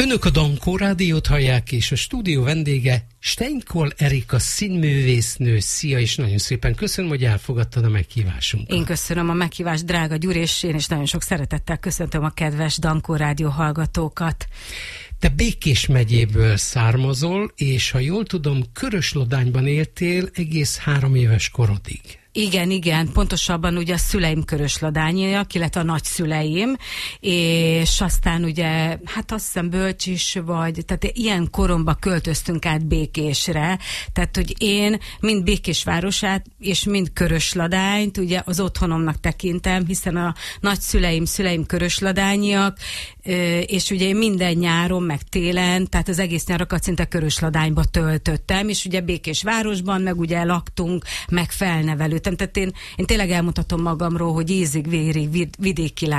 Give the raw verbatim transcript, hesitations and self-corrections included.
Önök a Dankó Rádiót hallják, és a stúdió vendége Steinkol Erika színművésznő. Szia, és nagyon szépen köszönöm, hogy elfogadtad a meghívásunkat. Én köszönöm a meghívást, drága Gyuri, és én is nagyon sok szeretettel köszöntöm a kedves Dankó Rádió hallgatókat. Te Békés megyéből származol, és ha jól tudom, Köröslodányban éltél egész három éves korodig. Igen, igen, pontosabban ugye a szüleim körösladányiak, illetve a nagyszüleim, és aztán ugye, hát azt hiszem Bölcs is vagy, tehát ilyen koromban költöztünk át Békésre, tehát hogy én mind Békés városát, és mind Körösladányt ugye az otthonomnak tekintem, hiszen a nagyszüleim, szüleim körösladányiak, és ugye én minden nyáron, meg télen, tehát az egész nyárakat szinte Körösladányba töltöttem, és ugye Békés városban, meg ugye laktunk, meg felnevelődtem. Tehát én, én tényleg elmutatom magamról, hogy ízig, vérig, vidéki lány